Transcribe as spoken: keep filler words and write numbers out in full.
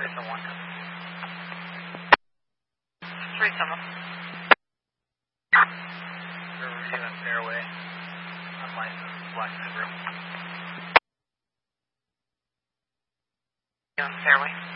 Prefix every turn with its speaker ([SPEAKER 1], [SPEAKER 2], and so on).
[SPEAKER 1] three someone. three someone. Riverview and Fairway. Unlicensed Black Subaru. On Fairway.